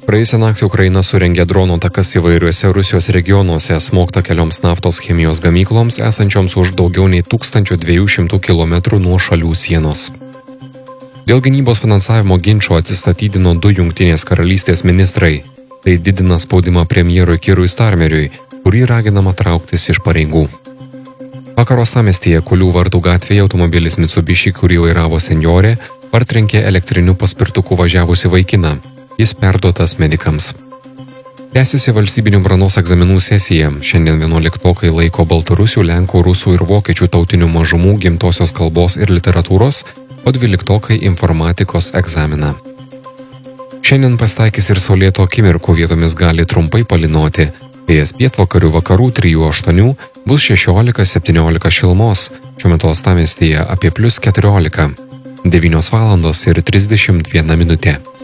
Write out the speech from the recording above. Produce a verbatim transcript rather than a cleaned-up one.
Praėjusią naktį Ukraina surengė dronų atakas įvairiuose Rusijos regionuose, smogta kelioms naftos chemijos gamykloms, esančioms už daugiau nei tūkstančio dviejų šimtų kilometrų nuo šalių sienos. Dėl gynybos finansavimo ginčo atsistatydino du Jungtinės karalystės ministrai. Tai didina spaudimą premjerui Keirui Starmeriui, kurį raginama trauktis iš pareigų. Vakar uostamiestyje Kulių vartų gatvėje automobilis Mitsubishi, kurį vairavo senjorė, partrenkė elektriniu paspirtuku važiavusi vaikiną. Jis perduotas medikams. Tęsiasi valstybinių brandos egzaminų sesija. Šiandien vienuoliktokai laiko baltarusių, lenkų, rusų ir vokiečių tautinių mažumų gimtosios kalbos ir literatūros, o dvyliktokai informatikos egzaminą. Šiandien pasitaikys ir saulėto akimirkų, vietomis gali trumpai palynoti. Vėjas pietvakarių vakarų trijų aštuonių, bus šešiolika septyniolika šilumos, šiuo metu uostamiestyje apie plius keturiolika. devynios valandos ir trisdešimt viena minutė.